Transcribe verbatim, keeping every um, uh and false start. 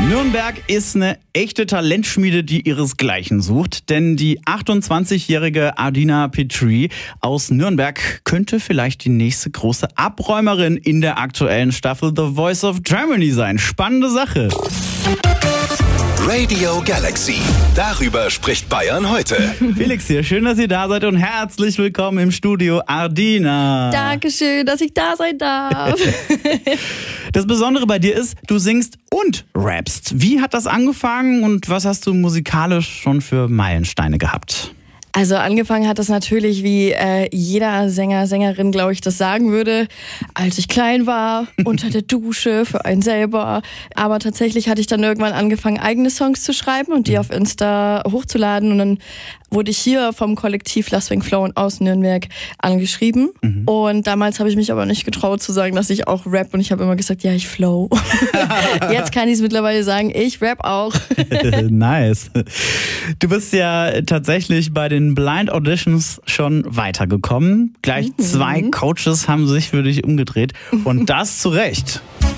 Nürnberg ist eine echte Talentschmiede, die ihresgleichen sucht. Denn die achtundzwanzigjährige Ardina Petrie aus Nürnberg könnte vielleicht die nächste große Abräumerin in der aktuellen Staffel The Voice of Germany sein. Spannende Sache. Radio Galaxy. Darüber spricht Bayern heute. Felix hier, schön, dass ihr da seid und herzlich willkommen im Studio, Ardina. Dankeschön, dass ich da sein darf. Das Besondere bei dir ist, du singst und rappst. Wie hat das angefangen und was hast du musikalisch schon für Meilensteine gehabt? Also angefangen hat das natürlich, wie äh, jeder Sänger, Sängerin, glaube ich, das sagen würde, als ich klein war, unter der Dusche, für einen selber. Aber tatsächlich hatte ich dann irgendwann angefangen, eigene Songs zu schreiben und die auf Insta hochzuladen. Und dann wurde ich hier vom Kollektiv Last Wing Flow aus Nürnberg angeschrieben. Mhm. Und damals habe ich mich aber nicht getraut zu sagen, dass ich auch rap. Und ich habe immer gesagt, ja, ich flow. Jetzt kann ich es mittlerweile sagen, ich rap auch. Nice. Du bist ja tatsächlich bei den Blind Auditions schon weitergekommen. Gleich mhm. zwei Coaches haben sich für dich umgedreht. Und das zu Recht.